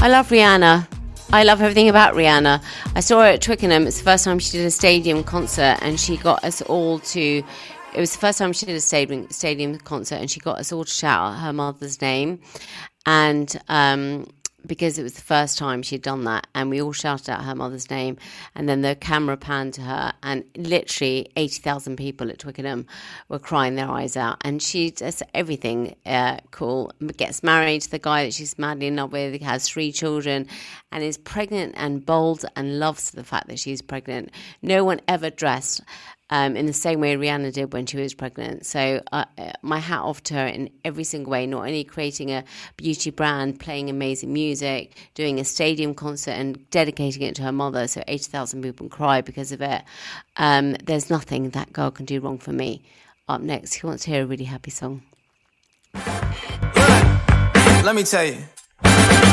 I love Rihanna. I love everything about Rihanna. I saw her at Twickenham. It's the first time she did a stadium concert, and she got us all to... It was the first time she did a stadium concert, and she got us all to shout out her mother's name. And because it was the first time she'd done that, and we all shouted out her mother's name, and then the camera panned to her, and literally 80,000 people at Twickenham were crying their eyes out. And she does everything cool, gets married to the guy that she's madly in love with, has 3 children, and is pregnant and bold and loves the fact that she's pregnant. No one ever dressed in the same way Rihanna did when she was pregnant. So my hat off to her in every single way, not only creating a beauty brand, playing amazing music, doing a stadium concert and dedicating it to her mother so 80,000 people cry because of it. There's nothing that girl can do wrong for me. Up next, who wants to hear a really happy song? Let me tell you.